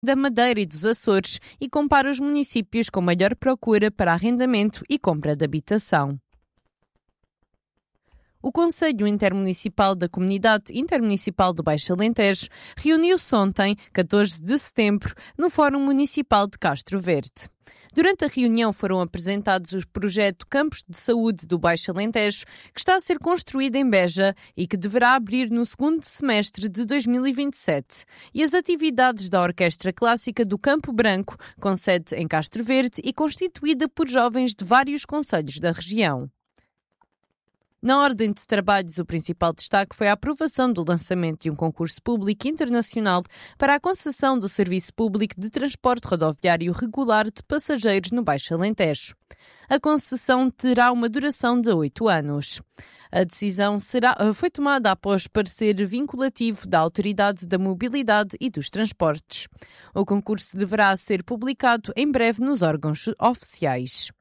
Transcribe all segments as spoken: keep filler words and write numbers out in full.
da Madeira e dos Açores e compara os municípios com maior procura para arrendamento e compra de habitação. O Conselho Intermunicipal da Comunidade Intermunicipal do Baixo Alentejo reuniu-se ontem, catorze de setembro, no Fórum Municipal de Castro Verde. Durante a reunião foram apresentados o projeto Campos de Saúde do Baixo Alentejo, que está a ser construído em Beja e que deverá abrir no segundo semestre de dois mil e vinte e sete, e as atividades da Orquestra Clássica do Campo Branco, com sede em Castro Verde e constituída por jovens de vários concelhos da região. Na ordem de trabalhos, o principal destaque foi a aprovação do lançamento de um concurso público internacional para a concessão do serviço público de transporte rodoviário regular de passageiros no Baixo Alentejo. A concessão terá uma duração de oito anos. A decisão será, foi tomada após parecer vinculativo da Autoridade da Mobilidade e dos Transportes. O concurso deverá ser publicado em breve nos órgãos oficiais.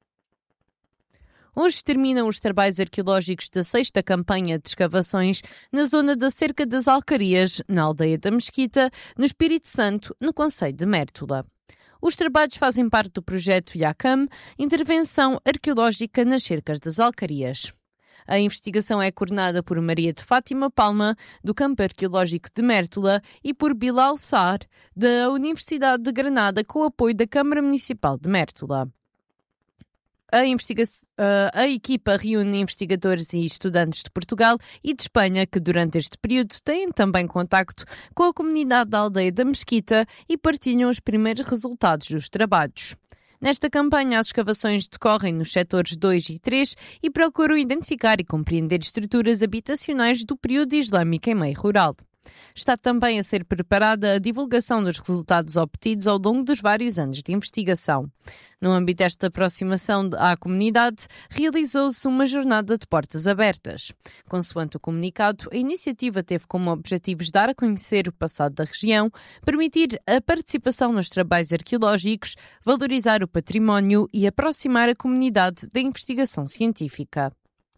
Hoje terminam os trabalhos arqueológicos da sexta campanha de escavações na zona da Cerca das Alcarias, na aldeia da Mesquita, no Espírito Santo, no concelho de Mértola. Os trabalhos fazem parte do projeto IACAM, Intervenção Arqueológica nas Cercas das Alcarias. A investigação é coordenada por Maria de Fátima Palma, do Campo Arqueológico de Mértola, e por Bilal Saar, da Universidade de Granada, com o apoio da Câmara Municipal de Mértola. A, investiga- a equipa reúne investigadores e estudantes de Portugal e de Espanha que durante este período têm também contacto com a comunidade da aldeia da Mesquita e partilham os primeiros resultados dos trabalhos. Nesta campanha, as escavações decorrem nos setores dois e três e procuram identificar e compreender estruturas habitacionais do período islâmico em meio rural. Está também a ser preparada a divulgação dos resultados obtidos ao longo dos vários anos de investigação. No âmbito desta aproximação à comunidade, realizou-se uma jornada de portas abertas. Consoante o comunicado, a iniciativa teve como objetivos dar a conhecer o passado da região, permitir a participação nos trabalhos arqueológicos, valorizar o património e aproximar a comunidade da investigação científica.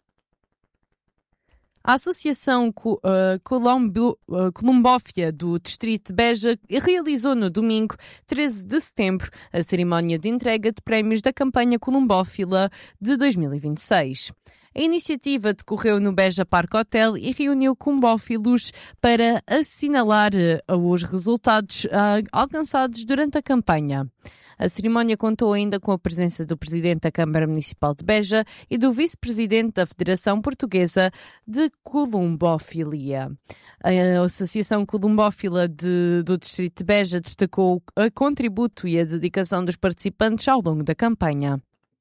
A Associação uh, Colombo, uh, Colombófia do Distrito de Beja realizou no domingo, treze de setembro, a cerimónia de entrega de prémios da campanha colombófila de dois mil e vinte e seis. A iniciativa decorreu no Beja Park Hotel e reuniu combófilos para assinalar uh, os resultados uh, alcançados durante a campanha. A cerimónia contou ainda com a presença do Presidente da Câmara Municipal de Beja e do Vice-Presidente da Federação Portuguesa de Colombófilia. A Associação Colombófila de, do Distrito de Beja destacou o contributo e a dedicação dos participantes ao longo da campanha.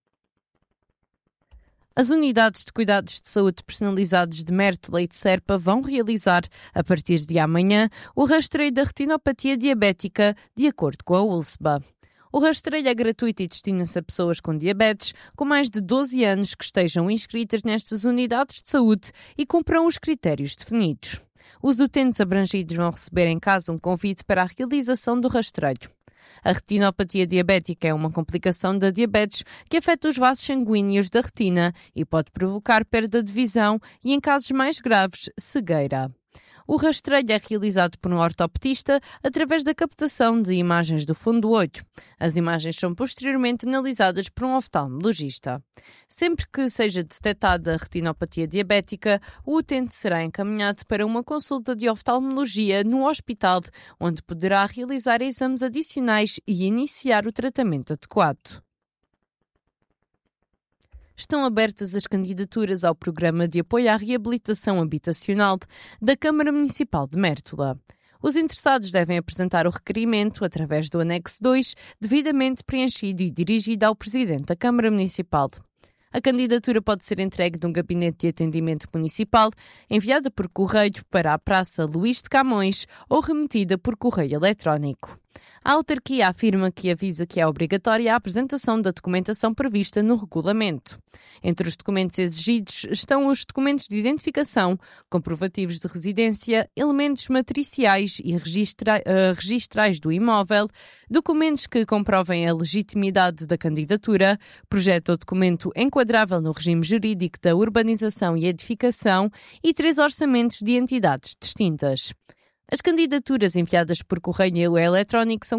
As unidades de cuidados de saúde personalizados de Mértola e de Serpa vão realizar, a partir de amanhã, o rastreio da retinopatia diabética, de acordo com a U L S B A. O rastreio é gratuito e destina-se a pessoas com diabetes com mais de doze anos que estejam inscritas nestas unidades de saúde e cumpram os critérios definidos. Os utentes abrangidos vão receber em casa um convite para a realização do rastreio. A retinopatia diabética é uma complicação da diabetes que afeta os vasos sanguíneos da retina e pode provocar perda de visão e, em casos mais graves, cegueira. O rastreio é realizado por um ortoptista através da captação de imagens do fundo do olho. As imagens são posteriormente analisadas por um oftalmologista. Sempre que seja detectada a retinopatia diabética, o utente será encaminhado para uma consulta de oftalmologia no hospital, onde poderá realizar exames adicionais e iniciar o tratamento adequado. Estão abertas as candidaturas ao Programa de Apoio à Reabilitação Habitacional da Câmara Municipal de Mértola. Os interessados devem apresentar o requerimento através do anexo dois, devidamente preenchido e dirigido ao Presidente da Câmara Municipal. A candidatura pode ser entregue de um gabinete de atendimento municipal, enviada por correio para a Praça Luís de Camões ou remetida por correio eletrónico. A autarquia afirma que avisa que é obrigatória a apresentação da documentação prevista no regulamento. Entre os documentos exigidos estão os documentos de identificação, comprovativos de residência, elementos matriciais e registra- uh, registrais do imóvel, documentos que comprovem a legitimidade da candidatura, projeto ou documento enquadrável no regime jurídico da urbanização e edificação e três orçamentos de entidades distintas. As candidaturas enviadas por correio eletrónico são